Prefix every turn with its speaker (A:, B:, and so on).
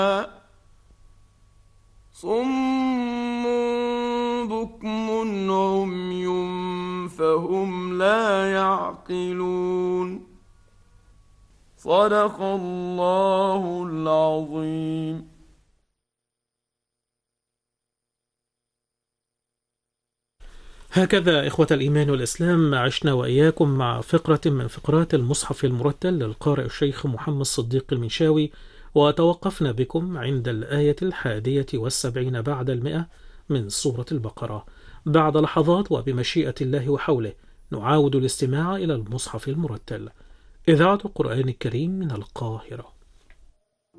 A: صم بكم عمي فهم لا يعقلون. صدق الله العظيم.
B: هكذا إخوة الإيمان والإسلام عشنا وإياكم مع فقرة من فقرات المصحف المرتل للقارئ الشيخ محمد صديق المنشاوي، وتوقفنا بكم عند الآية 71 بعد 100 من سورة البقرة. بعد لحظات وبمشيئة الله وحوله نعاود الاستماع إلى المصحف المرتل. إذاعة القرآن الكريم من القاهرة.